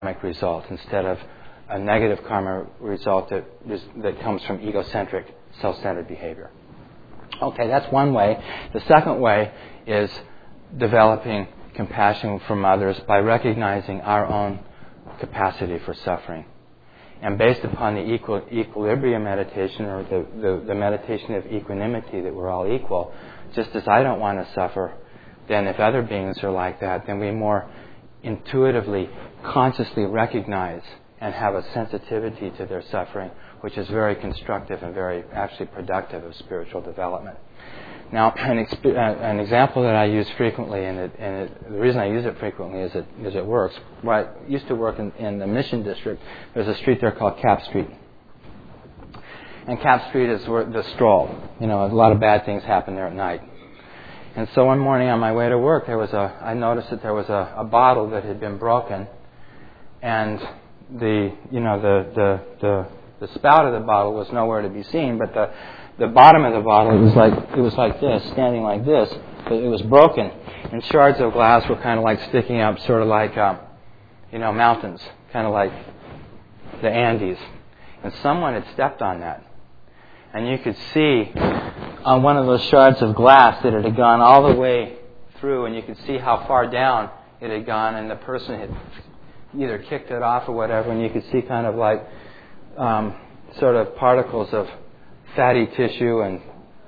karmic result instead of a negative karma result that comes from egocentric, self-centered behavior. Okay, that's one way. The second way is developing compassion from others by recognizing our own capacity for suffering. And based upon the equilibrium meditation, or the meditation of equanimity, that we're all equal, just as I don't want to suffer, then if other beings are like that, then we more intuitively, consciously recognize and have a sensitivity to their suffering, which is very constructive and very actually productive of spiritual development. Now, an example that I use frequently, and the reason I use it frequently is it works. When I used to work in the Mission District, there's a street there called Cap Street. And Cap Street is where the stroll. A lot of bad things happen there at night. And so one morning on my way to work, I noticed that there was a bottle that had been broken, and the spout of the bottle was nowhere to be seen, but the bottom of the bottle it was like this, standing like this, but it was broken, and shards of glass were kind of like sticking up, sort of like mountains, kind of like the Andes, and someone had stepped on that, and you could see on one of those shards of glass that it had gone all the way through, and you could see how far down it had gone, and the person had either kicked it off or whatever, and you could see kind of like sort of particles of fatty tissue, and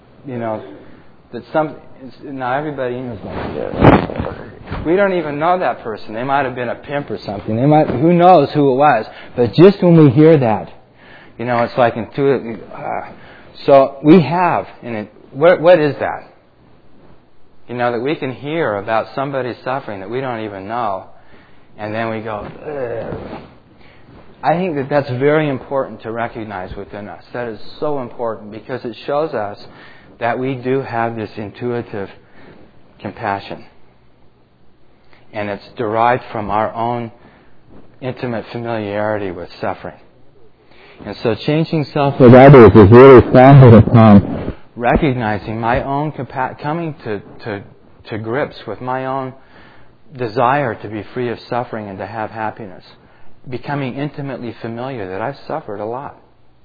now everybody knows like this. We don't even know that person. They might have been a pimp or something. Who knows who it was? But just when we hear that, it's like intuitively. So we have, what is that? That we can hear about somebody's suffering that we don't even know, and then we go, ugh. I think that's very important to recognize within us. That is so important because it shows us that we do have this intuitive compassion. And it's derived from our own intimate familiarity with suffering. And so changing self with others is really founded upon recognizing my own coming to grips with my own desire to be free of suffering and to have happiness. Becoming intimately familiar that I've suffered a lot.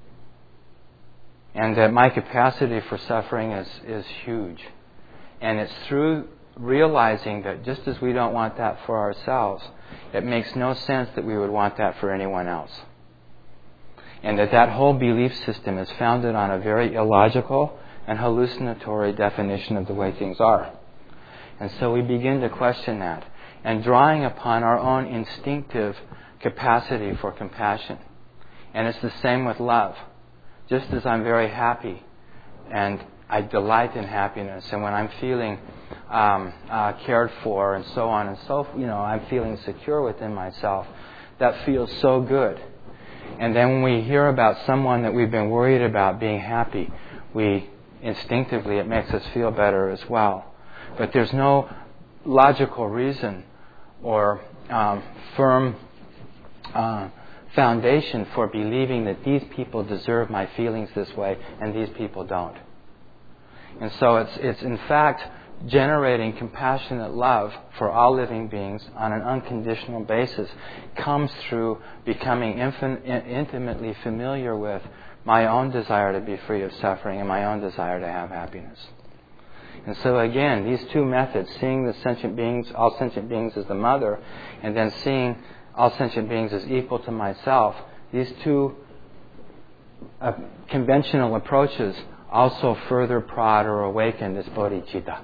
And that my capacity for suffering is huge. And it's through realizing that just as we don't want that for ourselves, it makes no sense that we would want that for anyone else. And that whole belief system is founded on a very illogical and hallucinatory definition of the way things are. And so we begin to question that. And drawing upon our own instinctive capacity for compassion. And it's the same with love. Just as I'm very happy and I delight in happiness, and when I'm feeling cared for and so on and so forth, I'm feeling secure within myself, that feels so good. And then when we hear about someone that we've been worried about being happy, we instinctively, it makes us feel better as well. But there's no logical reason or firm foundation for believing that these people deserve my feelings this way and these people don't. And so it's in fact generating compassionate love for all living beings on an unconditional basis comes through becoming intimately familiar with my own desire to be free of suffering and my own desire to have happiness. And so again, these two methods, seeing the sentient beings, all sentient beings as the mother, and then seeing all sentient beings as equal to myself, these two conventional approaches also further prod or awaken this bodhicitta.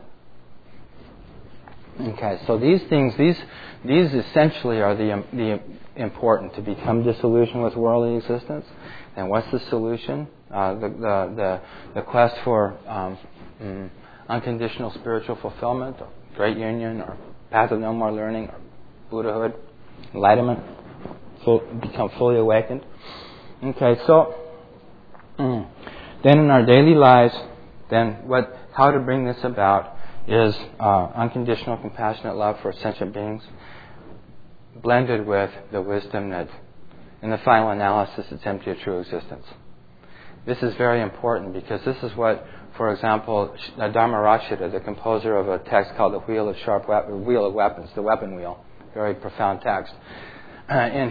Okay, so these things, these essentially are the important, to become disillusioned with worldly existence. And what's the solution? The quest for unconditional spiritual fulfillment, or great union, or path of no more learning, or Buddhahood, enlightenment, become fully awakened. Okay, so then in our daily lives, how to bring this about is unconditional compassionate love for sentient beings, blended with the wisdom that, in the final analysis, it's empty of true existence. This is very important because this is what, for example, Dharmarachita, the composer of a text called The Wheel of Weapons, the Weapon Wheel, very profound text. In